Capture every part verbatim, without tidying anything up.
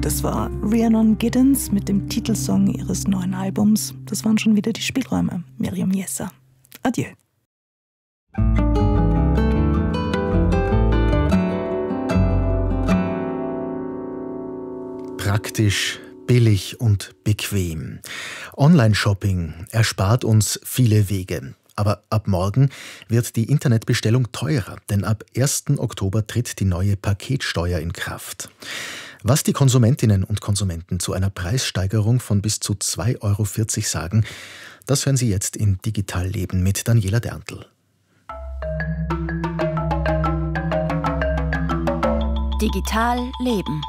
Das war Rhiannon Giddens mit dem Titelsong ihres neuen Albums. Das waren schon wieder die Spielräume. Miriam Jesser. Adieu. Praktisch, billig und bequem. Online-Shopping erspart uns viele Wege. Aber ab morgen wird die Internetbestellung teurer, denn ab ersten Oktober tritt die neue Paketsteuer in Kraft. Was die Konsumentinnen und Konsumenten zu einer Preissteigerung von bis zu zwei Euro vierzig sagen, das hören Sie jetzt in Digital Leben mit Daniela Derntl. Digital Leben.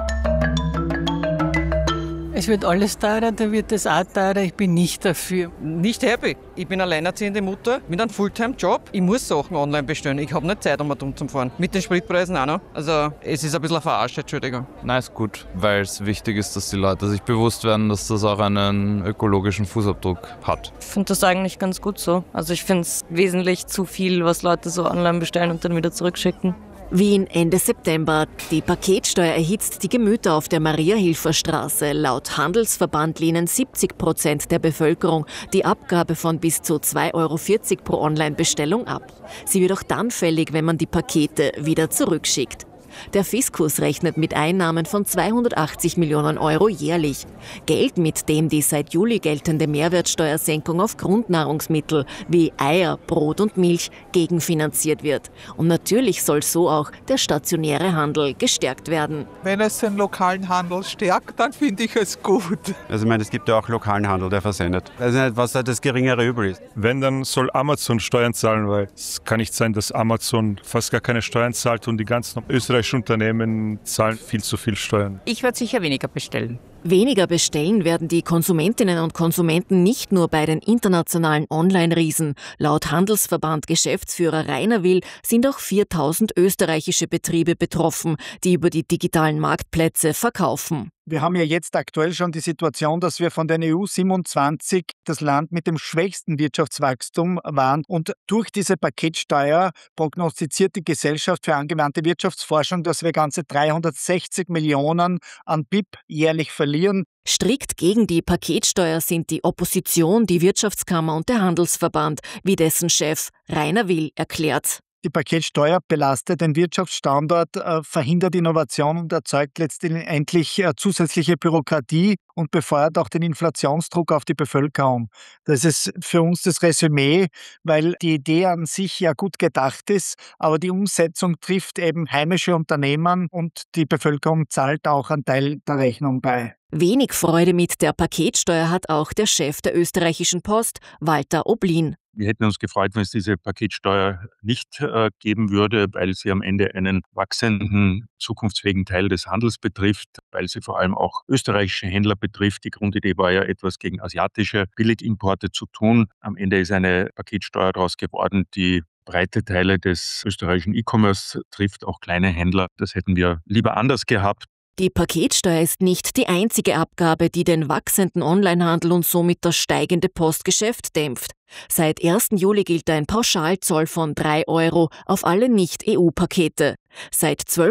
Es wird alles teurer, da wird es auch teurer. Ich bin nicht dafür. Nicht happy. Ich bin alleinerziehende Mutter mit einem Fulltime-Job. Ich muss Sachen online bestellen. Ich habe nicht Zeit, um dumm zu fahren. Mit den Spritpreisen auch noch. Also es ist ein bisschen verarscht, Entschuldigung. Nein, ist gut, weil es wichtig ist, dass die Leute sich bewusst werden, dass das auch einen ökologischen Fußabdruck hat. Ich finde das eigentlich ganz gut so. Also ich finde es wesentlich zu viel, was Leute so online bestellen und dann wieder zurückschicken. Wien Ende September. Die Paketsteuer erhitzt die Gemüter auf der Maria-Hilfer-Straße. Laut Handelsverband lehnen siebzig Prozent der Bevölkerung die Abgabe von bis zu zwei Euro vierzig pro Online-Bestellung ab. Sie wird auch dann fällig, wenn man die Pakete wieder zurückschickt. Der Fiskus rechnet mit Einnahmen von zweihundertachtzig Millionen Euro jährlich. Geld, mit dem die seit Juli geltende Mehrwertsteuersenkung auf Grundnahrungsmittel wie Eier, Brot und Milch gegenfinanziert wird. Und natürlich soll so auch der stationäre Handel gestärkt werden. Wenn es den lokalen Handel stärkt, dann finde ich es gut. Also ich meine, es gibt ja auch lokalen Handel, der versendet. Ich weiß nicht, was da das geringere Übel ist. Wenn, dann soll Amazon Steuern zahlen, weil es kann nicht sein, dass Amazon fast gar keine Steuern zahlt und die ganzen österreichischen Unternehmen zahlen viel zu viel Steuern. Ich werde sicher weniger bestellen. Weniger bestellen werden die Konsumentinnen und Konsumenten nicht nur bei den internationalen Online-Riesen. Laut Handelsverband Geschäftsführer Rainer Will sind auch viertausend österreichische Betriebe betroffen, die über die digitalen Marktplätze verkaufen. Wir haben ja jetzt aktuell schon die Situation, dass wir von den E U siebenundzwanzig das Land mit dem schwächsten Wirtschaftswachstum waren. Und durch diese Paketsteuer prognostiziert die Gesellschaft für angewandte Wirtschaftsforschung, dass wir ganze dreihundertsechzig Millionen an B I P jährlich verlieren. Strikt gegen die Paketsteuer sind die Opposition, die Wirtschaftskammer und der Handelsverband, wie dessen Chef Rainer Will erklärt. Die Paketsteuer belastet den Wirtschaftsstandort, äh, verhindert Innovation und erzeugt letztendlich äh, zusätzliche Bürokratie und befeuert auch den Inflationsdruck auf die Bevölkerung. Das ist für uns das Resümee, weil die Idee an sich ja gut gedacht ist, aber die Umsetzung trifft eben heimische Unternehmen und die Bevölkerung zahlt auch einen Teil der Rechnung bei. Wenig Freude mit der Paketsteuer hat auch der Chef der österreichischen Post, Walter Oblin. Wir hätten uns gefreut, wenn es diese Paketsteuer nicht äh, geben würde, weil sie am Ende einen wachsenden, zukunftsfähigen Teil des Handels betrifft, weil sie vor allem auch österreichische Händler betrifft. Die Grundidee war ja, etwas gegen asiatische Billigimporte zu tun. Am Ende ist eine Paketsteuer daraus geworden, die breite Teile des österreichischen E-Commerce trifft, auch kleine Händler. Das hätten wir lieber anders gehabt. Die Paketsteuer ist nicht die einzige Abgabe, die den wachsenden Onlinehandel und somit das steigende Postgeschäft dämpft. Seit ersten Juli gilt ein Pauschalzoll von drei Euro auf alle Nicht-E U-Pakete. Seit zwölf